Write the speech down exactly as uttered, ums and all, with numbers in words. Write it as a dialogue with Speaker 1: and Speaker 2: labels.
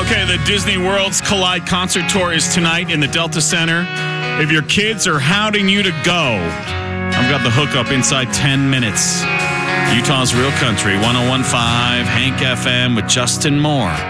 Speaker 1: Okay, the Disney World's Collide Concert Tour is tonight in the Delta Center. If your kids are hounding you to go, I've got the hookup inside ten minutes. Utah's Real Country, one oh one point five, Hank F M with Justin Moore.